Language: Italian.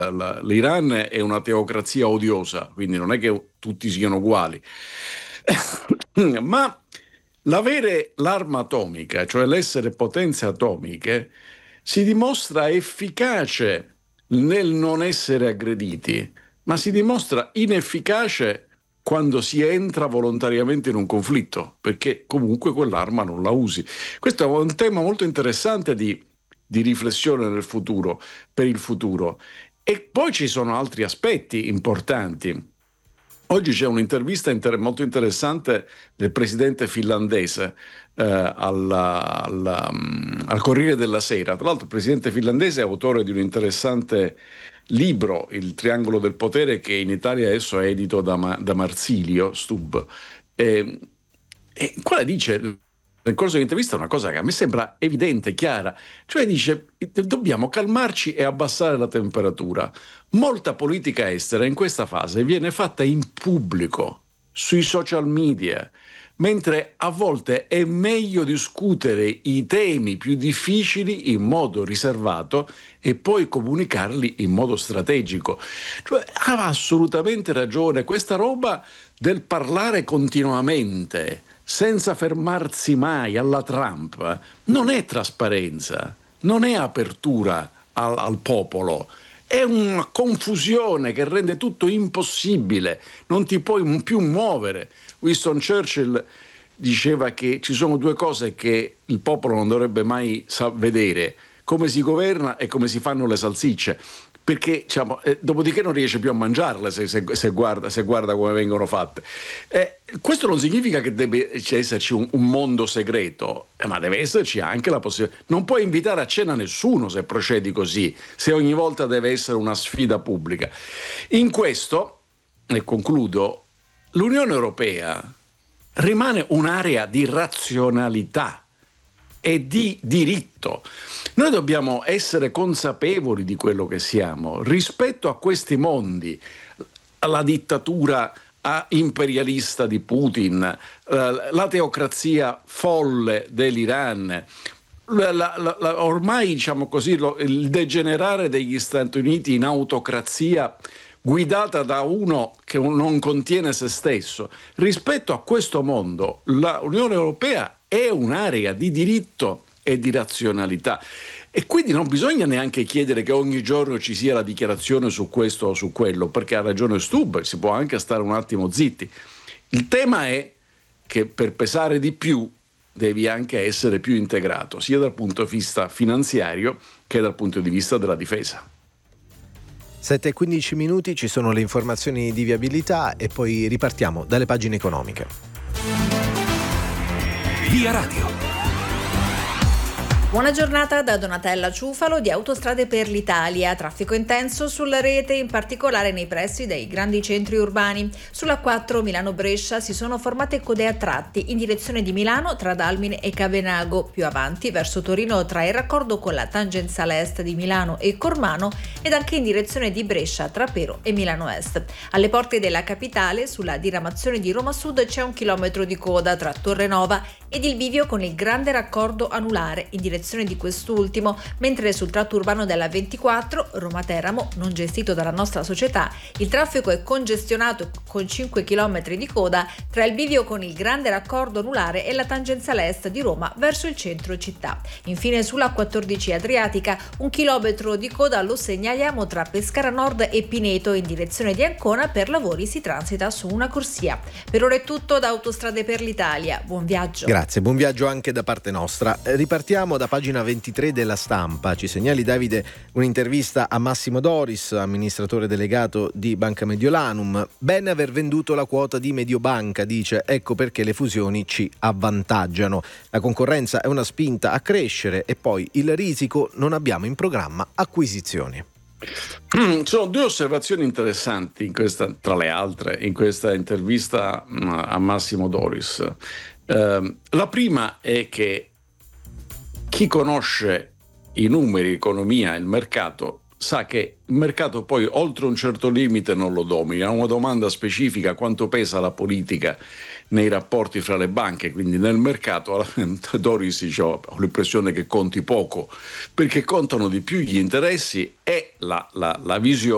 l'Iran è una teocrazia odiosa, quindi non è che tutti siano uguali. Ma l'avere l'arma atomica, cioè l'essere potenze atomiche, si dimostra efficace nel non essere aggrediti, ma si dimostra inefficace quando si entra volontariamente in un conflitto, perché comunque quell'arma non la usi. Questo è un tema molto interessante di riflessione nel futuro, per il futuro. E poi ci sono altri aspetti importanti. Oggi c'è un'intervista molto interessante del presidente finlandese al Corriere della Sera. Tra l'altro il presidente finlandese è autore di un interessante libro, Il triangolo del potere, che in Italia adesso è edito da Marsilio Stubb. E, e qua dice, nel corso dell'intervista, una cosa che a me sembra evidente, chiara, cioè dice: dobbiamo calmarci e abbassare la temperatura. Molta politica estera in questa fase viene fatta in pubblico, sui social media, mentre a volte è meglio discutere i temi più difficili in modo riservato e poi comunicarli in modo strategico. Cioè, ha assolutamente ragione. Questa roba del parlare continuamente, senza fermarsi mai alla Trump, non è trasparenza, non è apertura al popolo. È una confusione che rende tutto impossibile, non ti puoi più muovere. Winston Churchill diceva che ci sono due cose che il popolo non dovrebbe mai vedere: come si governa e come si fanno le salsicce, perché diciamo, dopodiché non riesce più a mangiarle se guarda come vengono fatte. Questo non significa che deve esserci un mondo segreto, ma deve esserci anche la possibilità. Non puoi invitare a cena nessuno se procedi così, se ogni volta deve essere una sfida pubblica. In questo, e concludo, l'Unione Europea rimane un'area di razionalità e di diritto. Noi dobbiamo essere consapevoli di quello che siamo rispetto a questi mondi, alla dittatura imperialista di Putin, la teocrazia folle dell'Iran, ormai diciamo così il degenerare degli Stati Uniti in autocrazia guidata da uno che non contiene se stesso. Rispetto a questo mondo, l'Unione Europea è un'area di diritto e di razionalità. E quindi non bisogna neanche chiedere che ogni giorno ci sia la dichiarazione su questo o su quello, perché ha ragione Stubb, si può anche stare un attimo zitti. Il tema è che per pesare di più devi anche essere più integrato, sia dal punto di vista finanziario che dal punto di vista della difesa. 7:15 minuti, ci sono le informazioni di viabilità e poi ripartiamo dalle pagine economiche. Via Radio. Buona giornata da Donatella Ciufalo di Autostrade per l'Italia. Traffico intenso sulla rete, in particolare nei pressi dei grandi centri urbani. Sulla 4 Milano-Brescia si sono formate code a tratti in direzione di Milano tra Dalmine e Cavenago. Più avanti verso Torino tra il raccordo con la tangenziale est di Milano e Cormano, ed anche in direzione di Brescia tra Pero e Milano Est. Alle porte della capitale, sulla diramazione di Roma Sud, c'è 1 chilometro di coda tra Torrenova ed il bivio con il grande raccordo anulare in direzione di quest'ultimo, mentre sul tratto urbano della 24 Roma-Teramo, non gestito dalla nostra società, il traffico è congestionato con 5 km di coda tra il bivio con il grande raccordo anulare e la tangenziale est di Roma verso il centro città. Infine sulla 14 Adriatica 1 chilometro di coda lo segnaliamo tra Pescara Nord e Pineto in direzione di Ancona. Per lavori si transita su una corsia. Per ora è tutto da Autostrade per l'Italia. Buon viaggio. Grazie, buon viaggio anche da parte nostra. Ripartiamo da pagina 23 della Stampa. Ci segnali, Davide, un'intervista a Massimo Doris, amministratore delegato di Banca Mediolanum. Bene aver venduto la quota di Mediobanca, dice, ecco perché le fusioni ci avvantaggiano. La concorrenza è una spinta a crescere e poi il risico, non abbiamo in programma acquisizioni. Ci sono due osservazioni interessanti in questa, tra le altre, in questa intervista a Massimo Doris. La prima è che chi conosce i numeri, l'economia, il mercato, sa che il mercato poi oltre un certo limite non lo domina. Una domanda specifica: quanto pesa la politica nei rapporti fra le banche, quindi nel mercato. Doris dice: ho l'impressione che conti poco, perché contano di più gli interessi e la visione